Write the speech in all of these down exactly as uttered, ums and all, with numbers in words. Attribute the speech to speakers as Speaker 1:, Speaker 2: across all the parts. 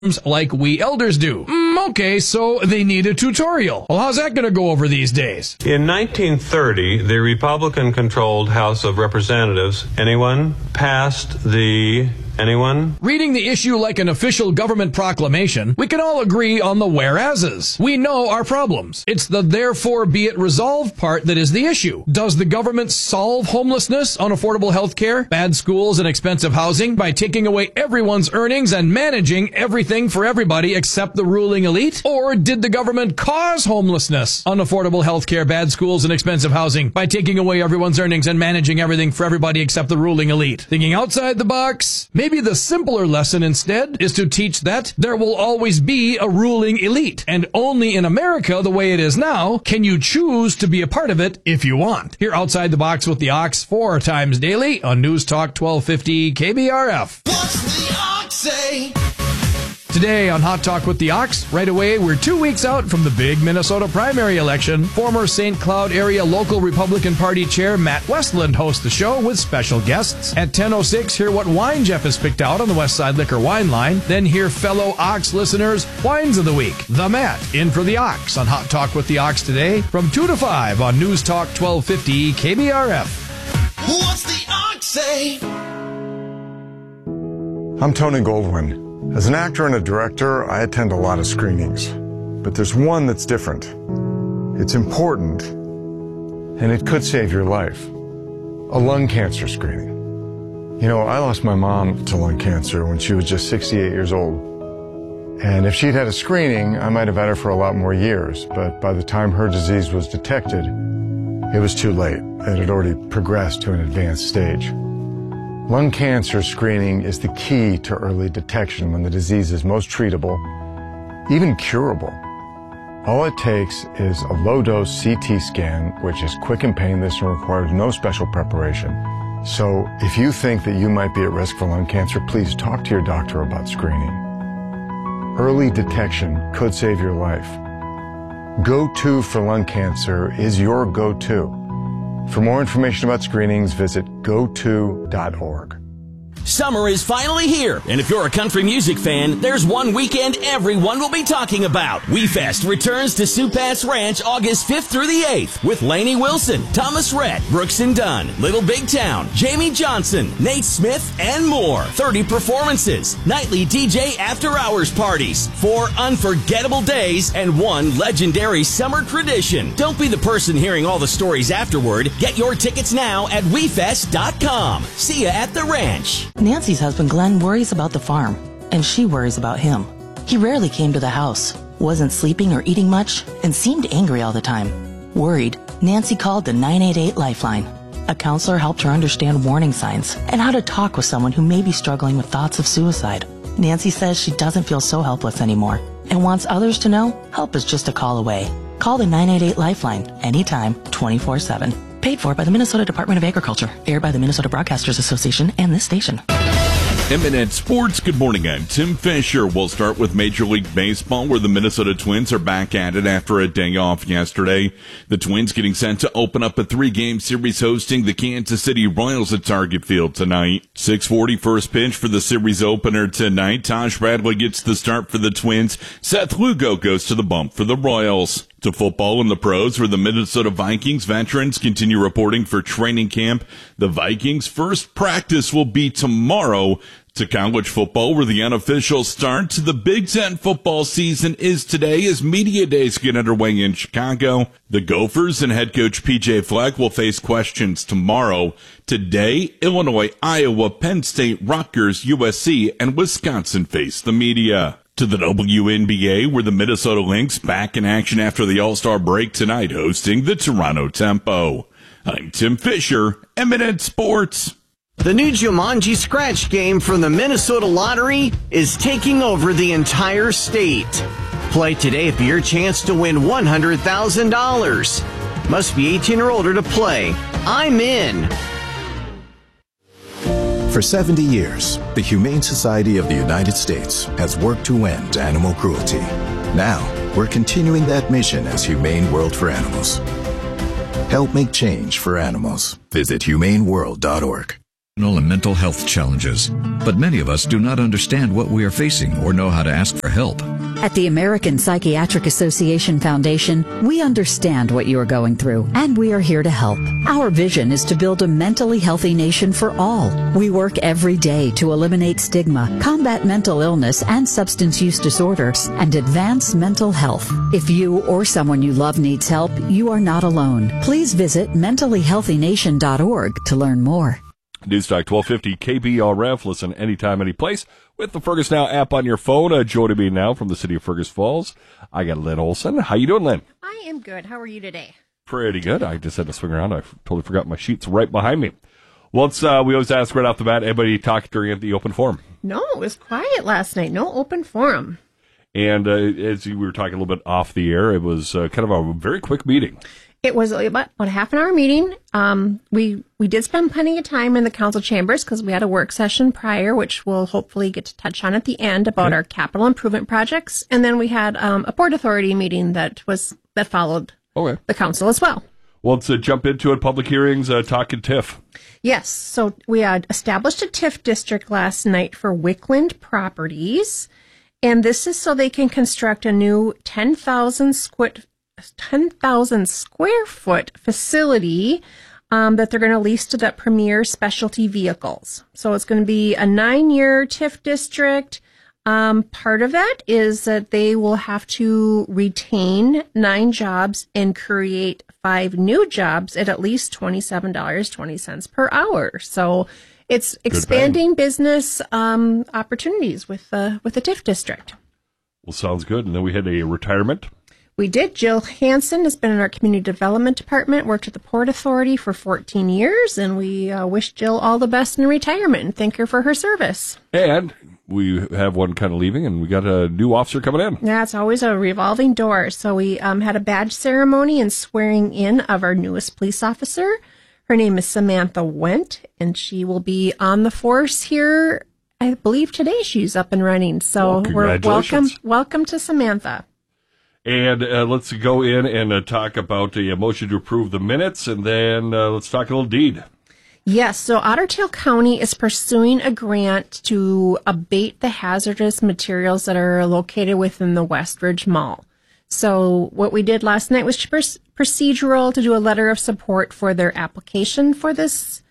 Speaker 1: like we elders do. Mm, okay, so they need a tutorial. Well, how's that going to go over these days?
Speaker 2: In nineteen thirty, the Republican-controlled House of Representatives, anyone, passed the... Anyone?
Speaker 1: Reading the issue like an official government proclamation, we can all agree on the whereases. We know our problems. It's the therefore be it resolved part that is the issue. Does the government solve homelessness, unaffordable health care, bad schools, and expensive housing by taking away everyone's earnings and managing everything for everybody except the ruling elite? Or did the government cause homelessness, unaffordable health care, bad schools, and expensive housing by taking away everyone's earnings and managing everything for everybody except the ruling elite? Thinking outside the box? Maybe the simpler lesson instead is to teach that there will always be a ruling elite, and only in America, the way it is now, can you choose to be a part of it if you want. Here outside the box with the Ox four times daily on News Talk twelve fifty K B R F.
Speaker 3: What's the Ox say?
Speaker 1: Today on Hot Talk with the Ox, right away, we're two weeks out from the big Minnesota primary election. Former Saint Cloud area local Republican Party chair Matt Westland hosts the show with special guests. At ten oh six, hear what wine Jeff has picked out on the Westside Liquor Wine Line. Then hear fellow Ox listeners' Wines of the Week. The Matt in for the Ox on Hot Talk with the Ox today from two to five on News Talk twelve fifty K B R F.
Speaker 3: What's the Ox say?
Speaker 4: I'm Tony Goldwyn. As an actor and a director, I attend a lot of screenings. But there's one that's different. It's important, and it could save your life. A lung cancer screening. You know, I lost my mom to lung cancer when she was just sixty-eight years old. And if she'd had a screening, I might have had her for a lot more years. But by the time her disease was detected, it was too late. It had already progressed to an advanced stage. Lung cancer screening is the key to early detection when the disease is most treatable, even curable. All it takes is a low-dose C T scan, which is quick and painless and requires no special preparation. So if you think that you might be at risk for lung cancer, please talk to your doctor about screening. Early detection could save your life. Go-To for lung cancer is your go-to. For more information about screenings, visit go to dot org.
Speaker 5: Summer is finally here, and if you're a country music fan, there's one weekend everyone will be talking about. WeFest returns to Supas Ranch August fifth through the eighth with Lainey Wilson, Thomas Rhett, Brooks and Dunn, Little Big Town, Jamie Johnson, Nate Smith, and more. thirty performances, nightly D J after-hours parties, four unforgettable days, and one legendary summer tradition. Don't be the person hearing all the stories afterward. Get your tickets now at we fest dot com. See ya at the ranch.
Speaker 6: Nancy's husband Glenn worries about the farm, and she worries about him. He rarely came to the house, wasn't sleeping or eating much, and seemed angry all the time. Worried, Nancy called the nine eight eight Lifeline. A counselor helped her understand warning signs and how to talk with someone who may be struggling with thoughts of suicide. Nancy says she doesn't feel so helpless anymore and wants others to know help is just a call away. Call the nine eight eight Lifeline anytime, twenty-four seven. Paid for by the Minnesota Department of Agriculture. Aired by the Minnesota Broadcasters Association and this station.
Speaker 7: Eminent Sports, good morning. I'm Tim Fisher. We'll start with Major League Baseball, where the Minnesota Twins are back at it after a day off yesterday. The Twins getting set to open up a three-game series hosting the Kansas City Royals at Target Field tonight. six forty first pitch for the series opener tonight. Taj Bradley gets the start for the Twins. Seth Lugo goes to the bump for the Royals. To football in the pros, where the Minnesota Vikings veterans continue reporting for training camp. The Vikings' first practice will be tomorrow. To college football, where the unofficial start to the Big Ten football season is today as media days get underway in Chicago. The Gophers and head coach P J Fleck will face questions tomorrow. Today, Illinois, Iowa, Penn State, Rutgers, U S C, and Wisconsin face the media. To the W N B A, where the Minnesota Lynx back in action after the All-Star break tonight, hosting the Toronto Tempo. I'm Tim Fisher, Eminent Sports.
Speaker 8: The new Jumanji Scratch game from the Minnesota Lottery is taking over the entire state. Play today for your chance to win one hundred thousand dollars. Must be eighteen or older to play. I'm in.
Speaker 9: For seventy years, the Humane Society of the United States has worked to end animal cruelty. Now, we're continuing that mission as Humane World for Animals. Help make change for animals. Visit humane world dot org.
Speaker 10: and mental health challenges. But many of us do not understand what we are facing or know how to ask for help.
Speaker 11: At the American Psychiatric Association Foundation, we understand what you are going through, and we are here to help. Our vision is to build a mentally healthy nation for all. We work every day to eliminate stigma, combat mental illness and substance use disorders, and advance mental health. If you or someone you love needs help, you are not alone. Please visit mentally healthy nation dot org to learn more.
Speaker 12: Newstalk twelve fifty K B R F. Listen anytime, any place with the Fergus Now app on your phone. Uh, joining me now from the city of Fergus Falls, I got Lynn Olson. How you doing, Lynn?
Speaker 13: I am good. How are you today?
Speaker 12: Pretty good. I just had to swing around. I totally forgot my sheets right behind me. Well, it's, uh, we always ask right off the bat, anybody talk during the open forum?
Speaker 13: No, it was quiet last night. No open forum.
Speaker 12: And uh, as we were talking a little bit off the air, it was uh, kind of a very quick meeting.
Speaker 13: It was about, about a half an hour meeting. Um, we we did spend plenty of time in the council chambers because we had a work session prior, which we'll hopefully get to touch on at the end about okay. our capital improvement projects. And then we had um, a Port Authority meeting that was that followed
Speaker 12: okay.
Speaker 13: the council as well.
Speaker 12: Well, let's uh, jump into it. Public hearings, uh, talking T I F.
Speaker 13: Yes. So we had established a T I F district last night for Wickland Properties. And this is so they can construct a new ten thousand square ten thousand square foot facility um, that they're going to lease to that Premier Specialty Vehicles. So it's going to be a nine-year T I F district. Um, part of that is that they will have to retain nine jobs and create five new jobs at at least twenty-seven dollars and twenty cents per hour. So it's expanding business um, opportunities with the with the T I F district.
Speaker 12: Well, sounds good. And then we had a retirement.
Speaker 13: We did. Jill Hansen has been in our community development department, worked at the Port Authority for fourteen years, and we uh, wish Jill all the best in retirement and thank her for her service.
Speaker 12: And we have one kind of leaving, and we got a new officer coming in.
Speaker 13: Yeah, it's always a revolving door. So we um, had a badge ceremony and swearing in of our newest police officer. Her name is Samantha Went, and she will be on the force here. I believe today she's up and running. So
Speaker 12: well,
Speaker 13: we're welcome, welcome to Samantha.
Speaker 12: And uh, let's go in and uh, talk about the motion to approve the minutes, and then uh, let's talk a little deed.
Speaker 13: Yes, so Otter Tail County is pursuing a grant to abate the hazardous materials that are located within the Westridge Mall. So what we did last night was procedural to do a letter of support for their application for this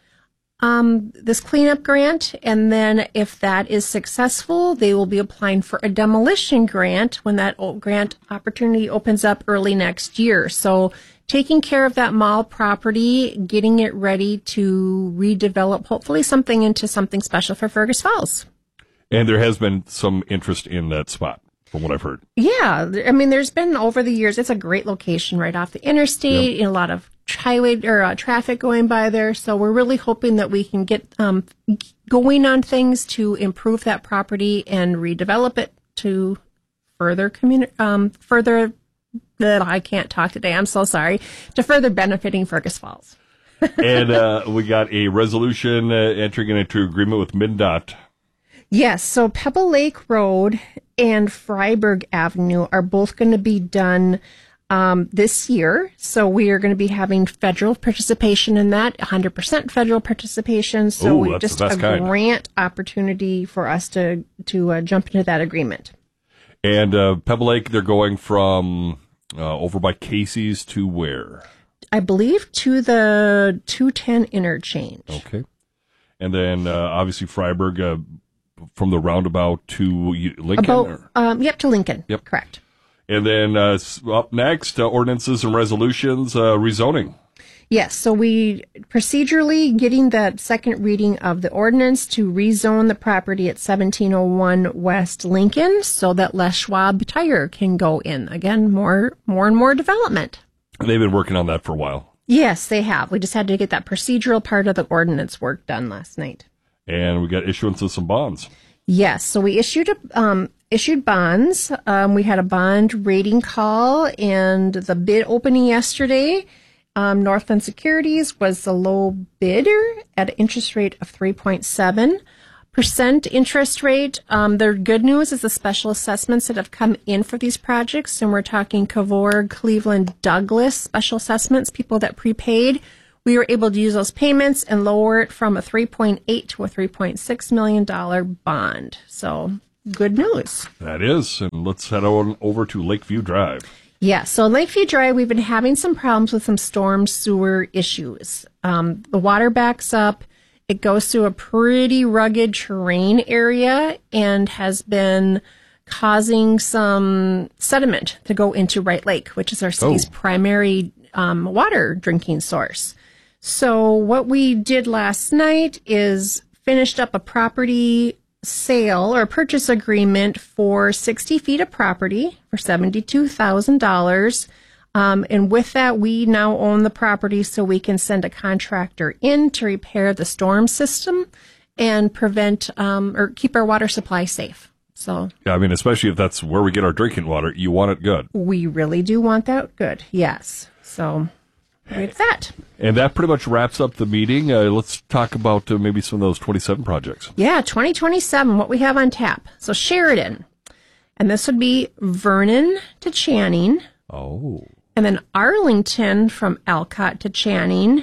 Speaker 13: Um, this cleanup grant, and then if that is successful, they will be applying for a demolition grant when that grant opportunity opens up early next year. So taking care of that mall property, getting it ready to redevelop, hopefully something into something special for Fergus Falls.
Speaker 12: And there has been some interest in that spot, from what I've heard.
Speaker 13: Yeah, I mean, there's been over the years, it's a great location right off the interstate, yep. and a lot of highway or uh, traffic going by there. So we're really hoping that we can get um, going on things to improve that property and redevelop it to further communi- um, further. Uh, I can't talk today. I'm so sorry. To further benefiting Fergus Falls.
Speaker 12: And uh, we got a resolution uh, entering into agreement with MnDOT.
Speaker 13: Yes. So Pebble Lake Road and Freiburg Avenue are both going to be done Um, this year. So we are going to be having federal participation in that, one hundred percent federal participation. So
Speaker 12: Ooh,
Speaker 13: we
Speaker 12: that's
Speaker 13: just
Speaker 12: the best
Speaker 13: a
Speaker 12: kind.
Speaker 13: grant opportunity for us to, to uh, jump into that agreement.
Speaker 12: And uh, Pebble Lake, they're going from uh, over by Casey's to where?
Speaker 13: I believe to the two ten interchange.
Speaker 12: Okay. And then uh, obviously Freiburg uh, from the roundabout to Lincoln?
Speaker 13: About,
Speaker 12: or?
Speaker 13: um, yep, to Lincoln.
Speaker 12: Yep.
Speaker 13: Correct.
Speaker 12: And then uh, up next, uh, ordinances and resolutions, uh, rezoning.
Speaker 13: Yes, so we procedurally getting that second reading of the ordinance to rezone the property at seventeen oh one West Lincoln so that Les Schwab Tire can go in. Again, more, more and more development.
Speaker 12: They've been working on that for a while.
Speaker 13: Yes, they have. We just had to get that procedural part of the ordinance work done last night.
Speaker 12: And we got issuance of some bonds.
Speaker 13: Yes, so we issued a, um, issued bonds. Um, we had a bond rating call, and the bid opening yesterday. Um, Northland Securities was the low bidder at an interest rate of three point seven percent interest rate. Um, the good news is the special assessments that have come in for these projects, and we're talking Cavour, Cleveland, Douglas special assessments, people that prepaid, we were able to use those payments and lower it from a three point eight to a three point six million dollars bond. So good news.
Speaker 12: That is. And let's head on over to Lakeview Drive.
Speaker 13: Yeah, so Lakeview Drive, we've been having some problems with some storm sewer issues. Um, the water backs up. It goes through a pretty rugged terrain area and has been causing some sediment to go into Wright Lake, which is our city's oh. primary um, water drinking source. So what we did last night is finished up a property sale or purchase agreement for sixty feet of property for seventy-two thousand dollars. Um, and with that, we now own the property so we can send a contractor in to repair the storm system and prevent um, or keep our water supply safe. So,
Speaker 12: yeah, I mean, especially if that's where we get our drinking water, you want it good.
Speaker 13: We really do want that good. Yes. So with that.
Speaker 12: And that pretty much wraps up the meeting. Uh, let's talk about uh, maybe some of those twenty-seven projects.
Speaker 13: Yeah, twenty twenty-seven, what we have on tap. So Sheridan, and this would be Vernon to Channing.
Speaker 12: Oh.
Speaker 13: And then Arlington from Alcott to Channing,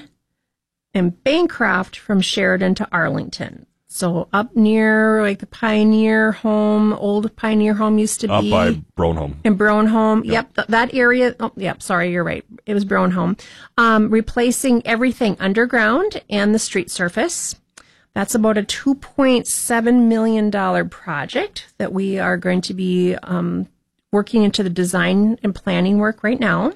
Speaker 13: and Bancroft from Sheridan to Arlington. So up near like the Pioneer Home, old Pioneer Home used to
Speaker 12: up
Speaker 13: be.
Speaker 12: Up by Brownhome.
Speaker 13: In Brownhome. Yep. yep th- that area. Oh, yep. Sorry, you're right. It was Brownhome. Um, replacing everything underground and the street surface. That's about a two point seven million dollars project that we are going to be um, working into the design and planning work right now.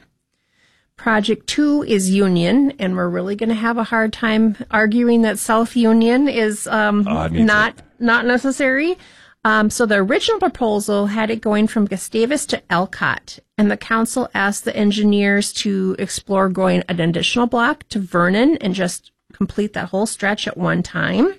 Speaker 13: Project two is Union, and we're really going to have a hard time arguing that South Union is um, uh, not to. not necessary. Um, so the original proposal had it going from Gustavus to Elcott, and the council asked the engineers to explore going an additional block to Vernon and just complete that whole stretch at one time.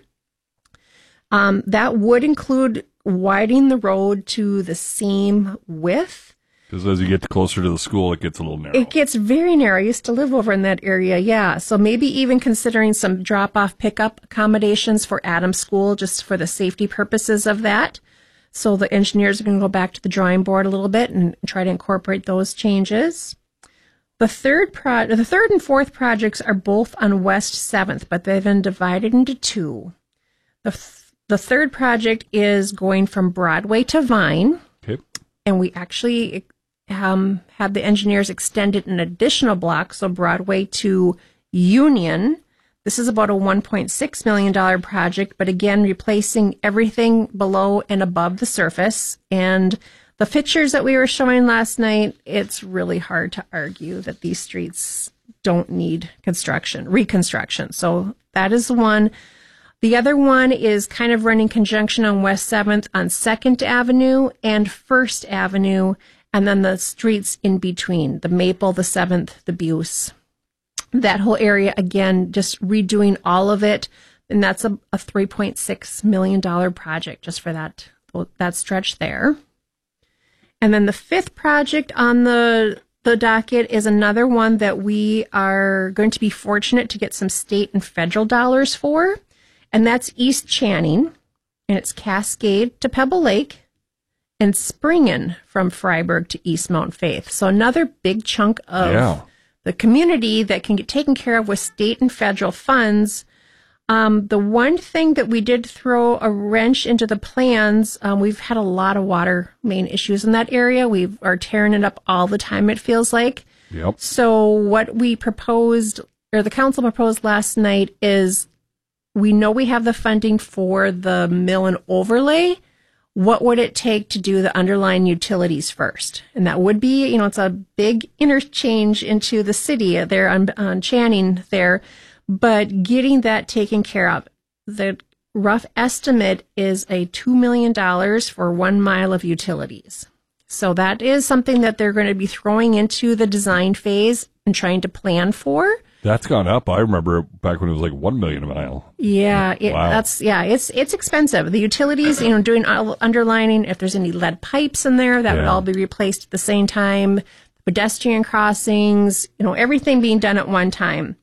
Speaker 13: Um, that would include widening the road to the same width.
Speaker 12: Because as you get closer to the school, it gets a little narrow.
Speaker 13: It gets very narrow. I used to live over in that area, yeah. So maybe even considering some drop-off pickup accommodations for Adams School, just for the safety purposes of that. So the engineers are going to go back to the drawing board a little bit and try to incorporate those changes. The third pro- the third and fourth projects are both on West seventh, but they've been divided into two. The, th- the third project is going from Broadway to Vine.
Speaker 12: Okay.
Speaker 13: And we actually um, had the engineers extend it an additional block, so Broadway to Union. This is about a one point six million dollars project, but again, replacing everything below and above the surface. And the pictures that we were showing last night, it's really hard to argue that these streets don't need construction, reconstruction. So that is one. The other one is kind of running conjunction on West seventh on second Avenue and first Avenue, and then the streets in between, the Maple, the seventh, the Buse. That whole area, again, just redoing all of it, and that's a, a three point six million dollars project just for that, that stretch there. And then the fifth project on the, the docket is another one that we are going to be fortunate to get some state and federal dollars for. And that's East Channing, and it's Cascade to Pebble Lake, and Springen from Freiburg to East Mount Faith. So another big chunk of yeah. the community that can get taken care of with state and federal funds. Um, the one thing that we did throw a wrench into the plans, um, we've had a lot of water main issues in that area. We are tearing it up all the time, it feels like.
Speaker 12: Yep.
Speaker 13: So what we proposed, or the council proposed last night, is we know we have the funding for the mill and overlay. What would it take to do the underlying utilities first? And that would be, you know, it's a big interchange into the city there on, on Channing there, but getting that taken care of. The rough estimate is a two million dollars for one mile of utilities. So that is something that they're going to be throwing into the design phase and trying to plan for.
Speaker 12: That's gone up. I remember back when it was like one million a mile.
Speaker 13: Yeah, it, wow. that's yeah. It's it's expensive. The utilities, you know, doing underlining. If there's any lead pipes in there, that yeah. would all be replaced at the same time. Pedestrian crossings, you know, everything being done at one time.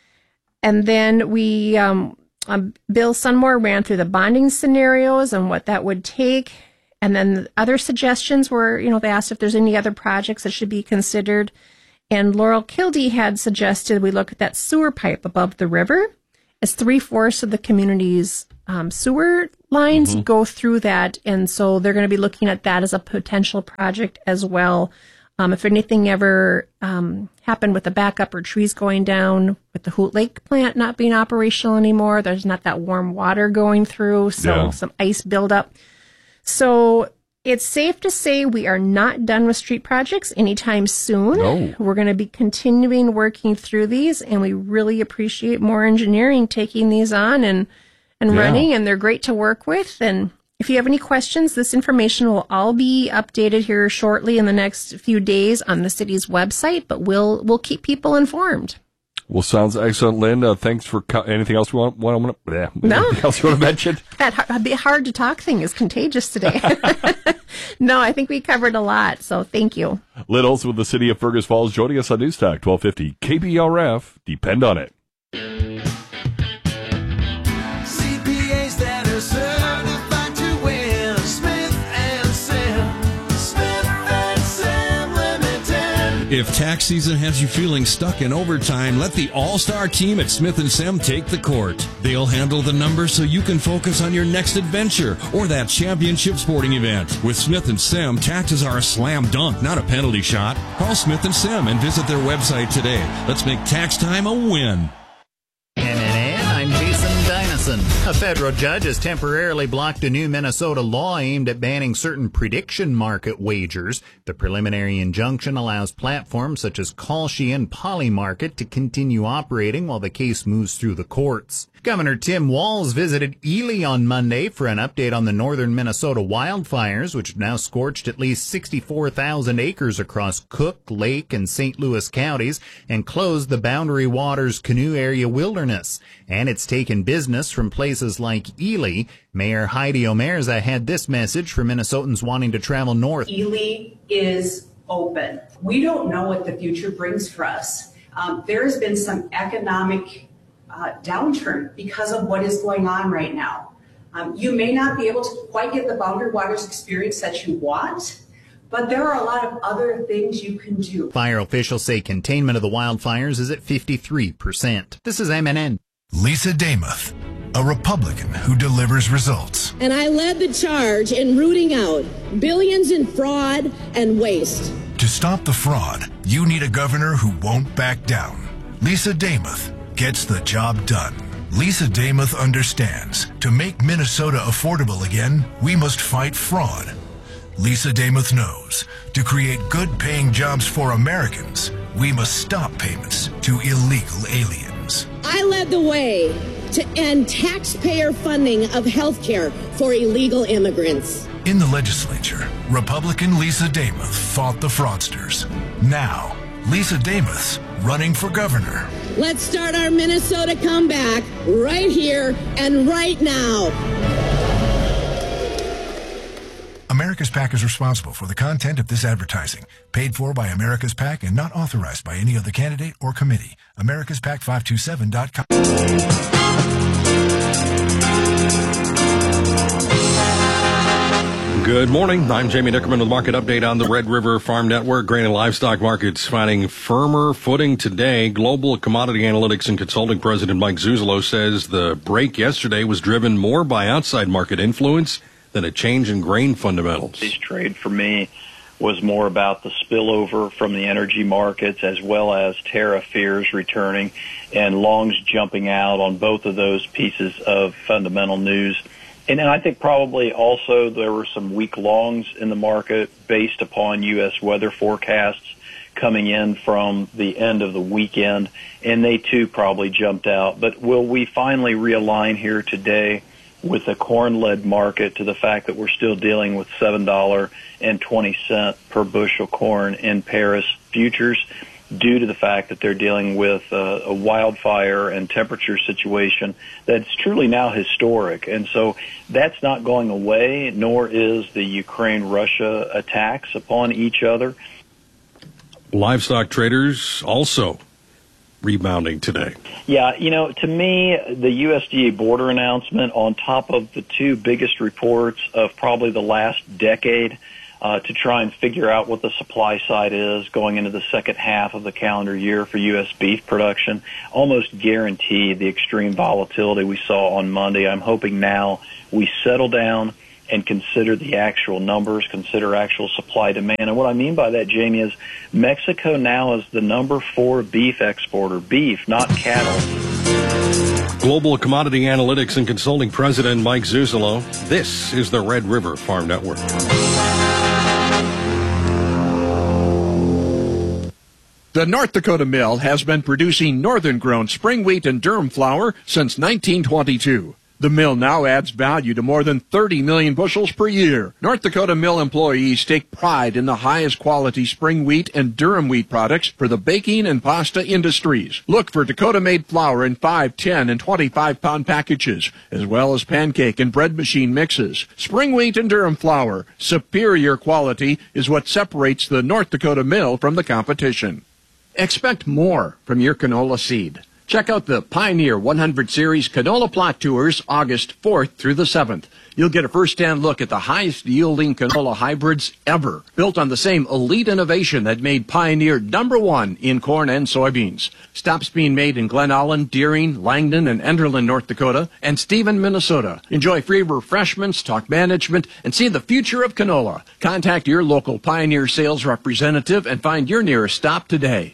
Speaker 13: And then we, um, um, Bill Sunmore ran through the bonding scenarios and what that would take. And then the other suggestions were, you know, they asked if there's any other projects that should be considered. And Laurel Kildee had suggested we look at that sewer pipe above the river, as three-fourths of the community's um, sewer lines mm-hmm. go through that. And so they're going to be looking at that as a potential project as well. Um, if anything ever um, happened with the backup or trees going down, with the Hoot Lake plant not being operational anymore, there's not that warm water going through, so yeah. some ice buildup. So it's safe to say we are not done with street projects anytime soon.
Speaker 12: No.
Speaker 13: We're going to be continuing working through these, and we really appreciate Moore Engineering taking these on and, and yeah. running, and they're great to work with. And if you have any questions, this information will all be updated here shortly in the next few days on the city's website, but we'll we'll keep people informed.
Speaker 12: Well, sounds excellent, Lynn. Uh, thanks for co- anything else you want? want, want yeah,
Speaker 13: no.
Speaker 12: Anything else you want to mention?
Speaker 13: That hard, hard to talk thing is contagious today. No, I think we covered a lot, so thank you.
Speaker 12: Lynn Olson with the City of Fergus Falls joining us on News Talk twelve fifty K B R F. Depend on it.
Speaker 3: C P As that are certified to win. Smith and Sam. Smith and Sam Limited.
Speaker 1: If tax season has you feeling stuck in overtime, let the all-star team at Smith and Sam take the court. They'll handle the numbers so you can focus on your next adventure or that championship sporting event. With Smith and Sam, taxes are a slam dunk, not a penalty shot. Call Smith and Sam and visit their website today. Let's make tax time a win.
Speaker 14: N N N, I'm Jason Dynison. A federal judge has temporarily blocked a new Minnesota law aimed at banning certain prediction market wagers. The preliminary injunction allows platforms such as Kalshi and Polymarket to continue operating while the case moves through the courts. Governor Tim Walz visited Ely on Monday for an update on the northern Minnesota wildfires, which have now scorched at least sixty-four thousand acres across Cook, Lake, and Saint Louis counties and closed the Boundary Waters Canoe Area Wilderness. And it's taken business from places like Ely. Mayor Heidi Omerza had this message for Minnesotans wanting to travel north.
Speaker 15: Ely is open. We don't know what the future brings for us. Um, there has been some economic Uh, downturn because of what is going on right now. Um, you may not be able to quite get the Boundary Waters experience that you want, but there are a lot of other things you can do.
Speaker 14: Fire officials say containment of the wildfires is at fifty-three percent. This is M N N.
Speaker 16: Lisa Damuth, a Republican who delivers results.
Speaker 17: And I led the charge in rooting out billions in fraud and waste.
Speaker 16: To stop the fraud, you need a governor who won't back down. Lisa Damuth gets the job done. Lisa Damuth understands to make Minnesota affordable again, we must fight fraud. Lisa Damuth knows to create good-paying jobs for Americans, we must stop payments to illegal aliens.
Speaker 17: I led the way to end taxpayer funding of health care for illegal immigrants.
Speaker 16: In the legislature, Republican Lisa Damuth fought the fraudsters. Now, Lisa Damuth's running for governor.
Speaker 17: Let's start our Minnesota comeback right here and right now.
Speaker 16: America's PAC is responsible for the content of this advertising, paid for by America's PAC and not authorized by any other candidate or committee. America's PAC five two seven dot com.
Speaker 12: Good morning. I'm Jamie Nickerman with Market Update on the Red River Farm Network. Grain and livestock markets finding firmer footing today. Global Commodity Analytics and Consulting President Mike Zuzolo says the break yesterday was driven more by outside market influence than a change in grain fundamentals.
Speaker 18: This trade for me was more about the spillover from the energy markets as well as tariff fears returning and longs jumping out on both of those pieces of fundamental news. And I think probably also there were some weak longs in the market based upon U S weather forecasts coming in from the end of the weekend, and they too probably jumped out. But will we finally realign here today with the corn-led market to the fact that we're still dealing with seven dollars and twenty cents per bushel corn in Paris futures due to the fact that they're dealing with uh, a wildfire and temperature situation that's truly now historic. And so that's not going away, nor is the Ukraine-Russia attacks upon each other.
Speaker 12: Livestock traders also rebounding today.
Speaker 18: Yeah, you know, to me, the U S D A border announcement on top of the two biggest reports of probably the last decade uh, to try and figure out what the supply side is going into the second half of the calendar year for U S beef production. Almost guaranteed the extreme volatility we saw on Monday. I'm hoping now we settle down and consider the actual numbers, consider actual supply demand. And what I mean by that, Jamie, is Mexico now is the number four beef exporter. Beef, not cattle.
Speaker 12: Global Commodity Analytics and Consulting President Mike Zuzolo. This is the Red River Farm Network.
Speaker 19: The North Dakota Mill has been producing northern-grown spring wheat and durum flour since nineteen twenty-two. The mill now adds value to more than thirty million bushels per year. North Dakota Mill employees take pride in the highest quality spring wheat and durum wheat products for the baking and pasta industries. Look for Dakota-made flour in five, ten, and twenty-five pound packages, as well as pancake and bread machine mixes. Spring wheat and durum flour, superior quality, is what separates the North Dakota Mill from the competition. Expect more from your canola seed. Check out the Pioneer one hundred Series Canola Plot Tours August fourth through the seventh. You'll get a first-hand look at the highest-yielding canola hybrids ever, built on the same elite innovation that made Pioneer number one in corn and soybeans. Stops being made in Glen Allen, Deering, Langdon, and Enderlin, North Dakota, and Stephen, Minnesota. Enjoy free refreshments, talk management, and see the future of canola. Contact your local Pioneer sales representative and find your nearest stop today.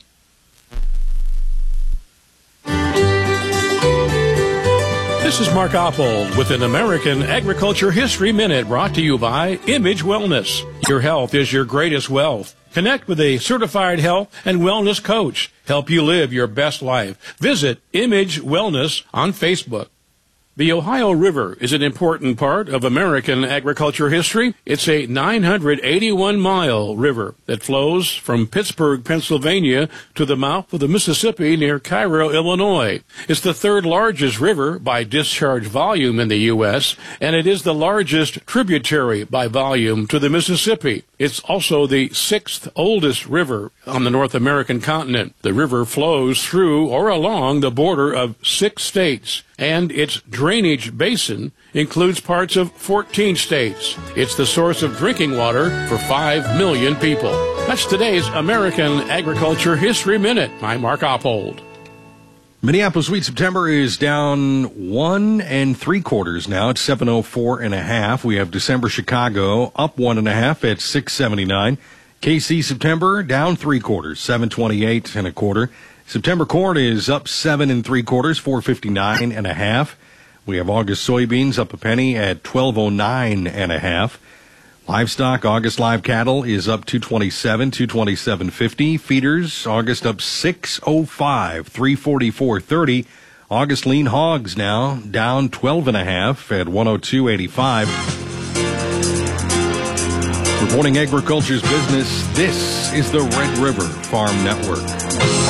Speaker 20: This is Mark Oppold with an American Agriculture History Minute brought to you by Image Wellness. Your health is your greatest wealth. Connect with a certified health and wellness coach. Help you live your best life. Visit Image Wellness on Facebook. The Ohio River is an important part of American agriculture history. It's a nine hundred eighty-one mile river that flows from Pittsburgh, Pennsylvania to the mouth of the Mississippi near Cairo, Illinois. It's the third largest river by discharge volume in the U S, and it is the largest tributary by volume to the Mississippi. It's also the sixth oldest river on the North American continent. The river flows through or along the border of six states, and its drainage basin includes parts of fourteen states. It's the source of drinking water for five million people. That's today's American Agriculture History Minute. I'm Mark Oppold.
Speaker 12: Minneapolis wheat September is down one and three quarters now. It's seven oh four and a half. We have December Chicago up one and a half at six seventy-nine. K C September down three quarters, seven twenty-eight and a quarter. September corn is up seven and three quarters, four fifty-nine and a half. We have August soybeans up a penny at twelve oh nine and a half. Livestock, August live cattle is up two twenty-seven, two twenty-seven fifty. Feeders, August up six oh five, three forty-four thirty. August lean hogs now down twelve and a half at one oh two eighty-five. Reporting agriculture's business, this is the Red River Farm Network.